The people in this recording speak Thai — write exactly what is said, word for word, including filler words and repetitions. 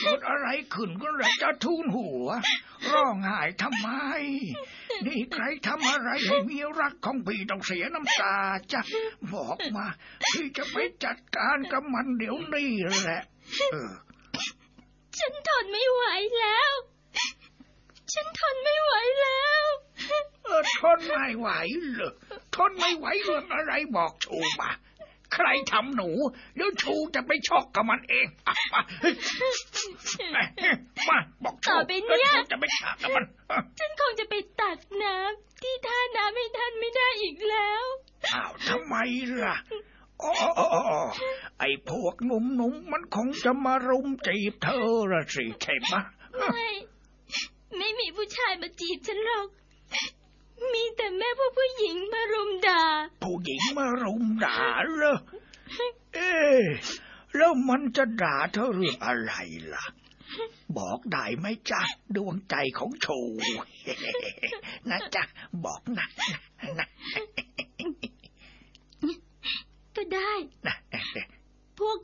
เกิดอะไรขึ้นก็เลยจะทูลหัวร้องไห้ทำไมนี่ใครทำอะไรให้เมียรักของพี่ต้องเสียน้ำตาจ้ะบอกมาพี่จะไปจัดการกับมันเดี๋ยวนี้แหละเออฉันทนไม่ไหวแล้วฉันทนไม่ไหวแล้วเออทนไม่ไหวเหรอทนไม่ไหวเรื่องอะไรบอกชูมาใครทำหนูเดี๋ยวชูจะไปชอกกับมันเองมาบอกชูต่อไปเนี้ยจะไปฉากกับมันฉันคงจะไปตักน้ำที่ท่าน้ำให้ท่านไม่ได้อีกแล้วอ้าวทำไมล่ะอ๋อไอ้พวกหนุ่มๆมันคงจะมารุมจีบเธอละสิใช่ไหมไม่ไม่มีผู้ชายมาจีบฉันหรอกมีแต่แม่พวกผู้หญิงมารุมด่าผู้หญิงมารุมด่าเหรอเอ๊ะแล้วมันจะด่าเธอเรื่องอะไรล่ะบอกได้ไหมจ๊ะดวงใจของชูนะจ๊ะบอกนะนะก็ได้นะ